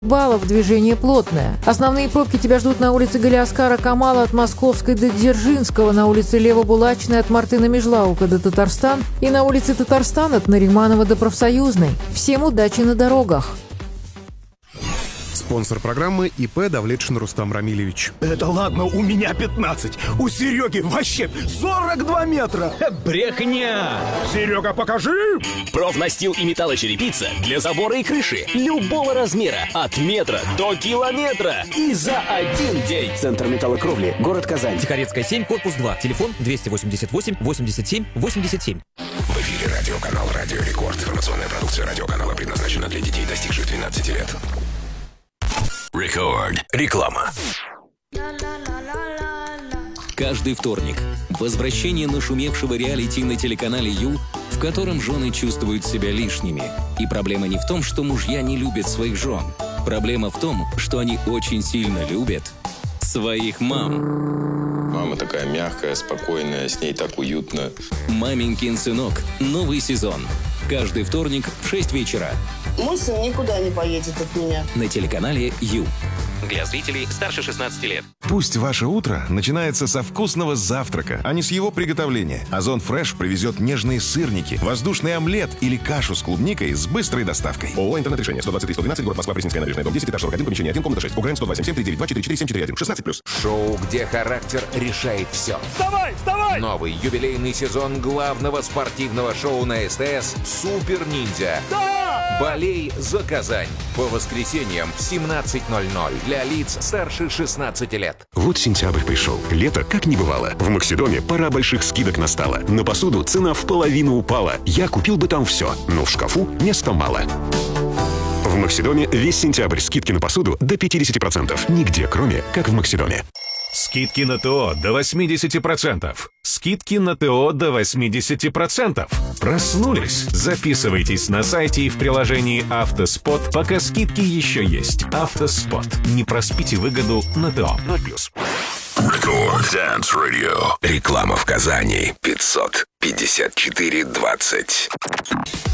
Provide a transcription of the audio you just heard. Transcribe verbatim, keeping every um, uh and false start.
баллов, движение плотное. Основные пробки тебя ждут на улице Галиаскара Камала от Московской до Дзержинского, на улице Лева Булачной от Мартына Межлаука до Татарстан и на улице Татарстан от Нариманова до Профсоюзной. Всем удачи на дорогах! Спонсор программы ИП Давлетшин Рустам Рамилевич. Это ладно, у меня пятнадцать. У Сереги вообще сорок два метра. Брехня! Серега, покажи! Профнастил и металлочерепица для забора и крыши любого размера. От метра до километра. И за один день. Центр металлокровли. Город Казань. Тихорецкая, семь, корпус два. Телефон двести восемьдесят восемь восемьдесят семь восемьдесят семь. В эфире радиоканал «Радио Рекорд». Информационная продукция радиоканала предназначена для детей, достигших двенадцати лет. Рекорд. Реклама. Каждый вторник возвращение нашумевшего реалити на телеканале Ю, в котором жены чувствуют себя лишними. И проблема не в том, что мужья не любят своих жен. Проблема в том, что они очень сильно любят своих мам. Мама такая мягкая, спокойная, с ней так уютно. «Маменькин сынок». Новый сезон. Каждый вторник в шесть вечера. Мой сын никуда не поедет от меня. На телеканале Ю. Для зрителей старше шестнадцати лет. Пусть ваше утро начинается со вкусного завтрака, а не с его приготовления. Озон Фреш привезет нежные сырники, воздушный омлет или кашу с клубникой с быстрой доставкой. ООО «Интернет-решение». сто двадцать три сто двенадцать, город Москва, Пресненская набережная, дом десять, этаж сорок один, помещение один, комната шесть. УГРН сто два семь семь три девять два четыре четыре семь четыре один. шестнадцать плюс. Шоу, где характер решает все. Вставай, вставай! Новый юбилейный сезон главного спортивного шоу на СТС «Супер Ниндзя». Да! Болей за Казань. По воскресеньям в семнадцать ноль ноль для лиц старше шестнадцати лет. Вот сентябрь пришел. Лето как не бывало. В Максидоме пора больших скидок настала. На посуду цена в половину упала. Я купил бы там все, но в шкафу места мало. В Максидоме весь сентябрь скидки на посуду до пятидесяти процентов. Нигде, кроме как в Максидоме. Скидки на ТО до восьмидесяти процентов. Скидки на ТО до восьмидесяти процентов. Проснулись? Записывайтесь на сайте и в приложении «Автоспот», пока скидки еще есть. «Автоспот». Не проспите выгоду на ТО. ноль плюс. Рекорд Dance Radio. Реклама в Казани. пятьсот пятьдесят четыре двадцать.